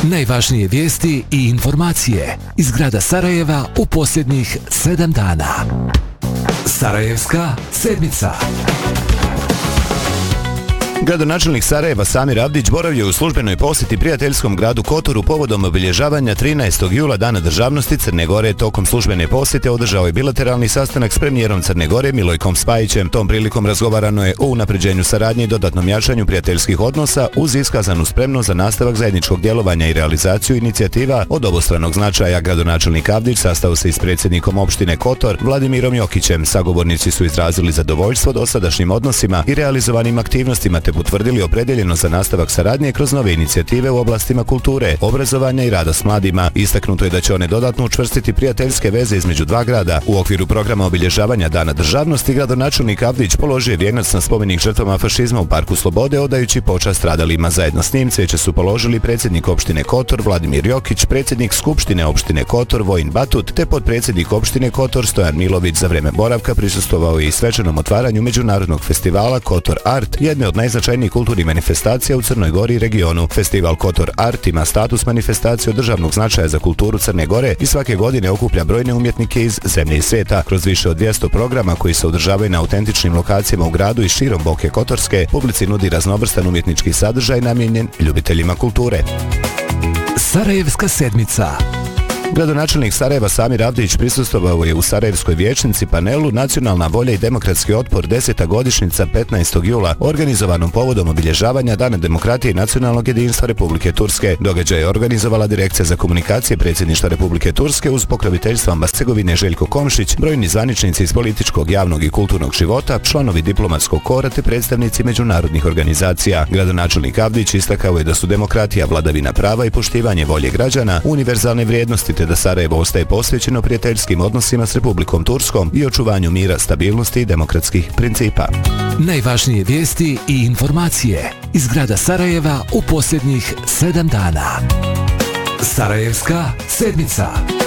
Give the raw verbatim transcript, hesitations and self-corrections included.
Najvažnije vijesti i informacije iz grada Sarajeva u posljednjih sedam dana. Sarajevska sedmica. Gradonačelnik Sarajeva Samir Avdić boravio u službenoj posjeti prijateljskom gradu Kotoru povodom obilježavanja trinaestog jula Dana državnosti Crne Gore. Tokom službene posjete održao je bilateralni sastanak s premijerom Crne Gore Milojkom Spajićem. Tom prilikom razgovarano je o unapređenju saradnje i dodatnom jačanju prijateljskih odnosa uz iskazanu spremnost za nastavak zajedničkog djelovanja i realizaciju inicijativa od obostranog značaja. Gradonačelnik Avdić sastao se i s predsjednikom opštine Kotor Vladimirom Jokićem. Sagovornici su izrazili zadovoljstvo dosadašnjim odnosima i realizovanim aktivnostima te potvrdili opredeljenost za nastavak saradnje kroz nove inicijative u oblastima kulture, obrazovanja i rada s mladima. Istaknuto je da će one dodatno učvrstiti prijateljske veze između dva grada. U okviru programa obilježavanja Dana državnosti gradonačelnik Avdić položio vijenac na spomenik žrtvama fašizma u Parku Slobode odajući počast stradalima. Zajedno s njim cvijeće su položili predsjednik opštine Kotor Vladimir Jokić, predsjednik Skupštine opštine Kotor Vojin Batut te potpredsjednik opštine Kotor Stojan Milović. Za vreme boravka prisustvovao je i svečanom otvaranju međunarodnog festivala Kotor Art, jedne od najznačajnijih kulturnih manifestacija u Crnoj Gori i regionu. Festival Kotor Art ima status manifestacije od državnog značaja za kulturu Crne Gore i svake godine okuplja brojne umjetnike iz zemlje i svijeta. Kroz više od dvjesto programa koji se održavaju na autentičnim lokacijama u gradu i širom Boke Kotorske, publici nudi raznovrstan umjetnički sadržaj namijenjen ljubiteljima kulture. Sarajevska sedmica. Gradonačelnik Sarajeva Samir Avdić prisustvovao je u Sarajevskoj vijećnici panelu Nacionalna volja i demokratski otpor deseta godišnjica petnaestog jula, organizovanom povodom obilježavanja Dana demokratije i nacionalnog jedinstva Republike Turske. Događaj je organizovala Direkcija za komunikacije Predsjedništva Republike Turske uz pokroviteljstvo ambasadora Željko Komšić, brojni zvaničnici iz političkog, javnog i kulturnog života, članovi diplomatskog kora te predstavnici međunarodnih organizacija. Gradonačelnik Avdić istakao je da su demokratija, vladavina prava i poštivanje volje građana univerzalne vrijednosti te da Sarajevo ostaje posvećeno prijateljskim odnosima s Republikom Turskom i očuvanju mira, stabilnosti i demokratskih principa. Najvažnije vijesti i informacije iz grada Sarajeva u posljednjih sedam dana. Sarajevska sedmica.